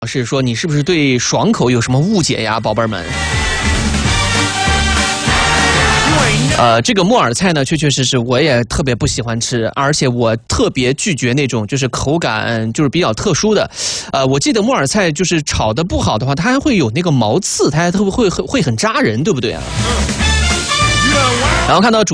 是说你是不是对爽口有什么误解呀，宝贝儿们？这个木耳菜呢，确确实实我也特别不喜欢吃，而且我特别拒绝那种就是口感就是比较特殊的。我记得木耳菜就是炒的不好的话，它还会有那个毛刺，它还会很扎人，对不对啊？然后看到